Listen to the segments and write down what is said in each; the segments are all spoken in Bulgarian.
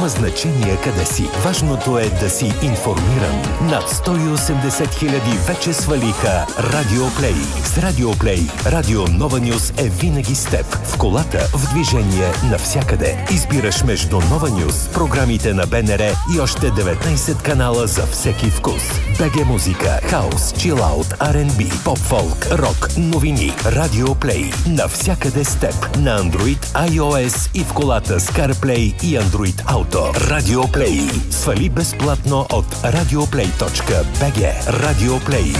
значение къде си. Важното е да си информиран. Над 180 хиляди вече свалиха Радиоплей. С Радиоплей Радио Нова Нюс е винаги с теб. В колата, в движение, навсякъде. Избираш между Нова Нюс, програмите на БНР и още 19 канала за всеки вкус. БГ музика, хаус, чилаут, R&B, поп-фолк, рок, новини. Радиоплей. Навсякъде с теб. На Android, iOS и в колата с CarPlay и Android Auto. Радиоплей. Свали безплатно от radioplay.bg. Радиоплей.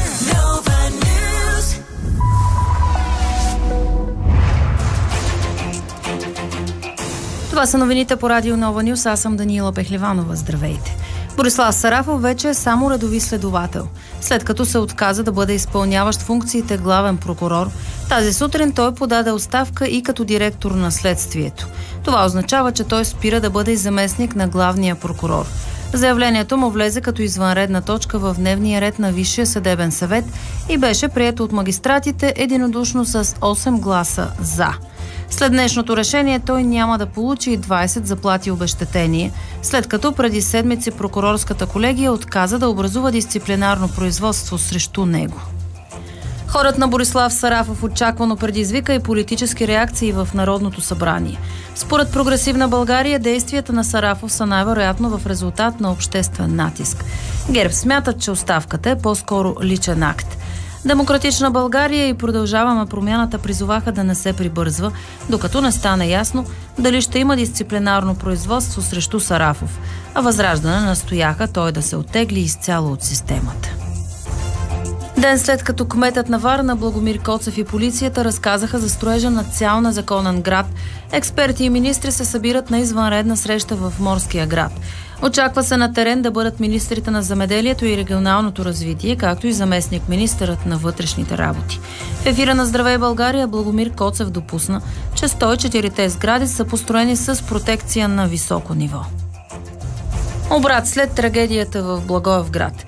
Това са новините по Радио Нова Нюс. Аз съм Даниела Пехливанова. Здравейте! Борислав Сарафов вече е само редови следовател. След като се отказа да бъде изпълняващ функциите главен прокурор, тази сутрин той подаде оставка и като директор на следствието. Това означава, че той спира да бъде и заместник на главния прокурор. Заявлението му влезе като извънредна точка в дневния ред на Висшия съдебен съвет и беше прието от магистратите единодушно с 8 гласа «за». След днешното решение той няма да получи 20 заплати обезщетение, след като преди седмици прокурорската колегия отказа да образува дисциплинарно производство срещу него. Ходът на Борислав Сарафов очаквано предизвика и политически реакции в Народното събрание. Според Прогресивна България, действията на Сарафов са най-вероятно в резултат на обществен натиск. ГЕРБ смятат, че оставката е по-скоро личен акт. Демократична България и Продължаваме промяната призоваха да не се прибързва, докато не стане ясно дали ще има дисциплинарно производство срещу Сарафов, а Възраждане настояха той да се оттегли изцяло от системата. Ден след като кметът на Варна Благомир Коцев и полицията разказаха за строежа на цял незаконен град, експерти и министри се събират на извънредна среща в Морския град. Очаква се на терен да бъдат министрите на земеделието и регионалното развитие, както и заместник-министърът на вътрешните работи. В ефира на Здравей България Благомир Коцев допусна, че 104-те сгради са построени с протекция на високо ниво. Обрат след трагедията в Благоевград.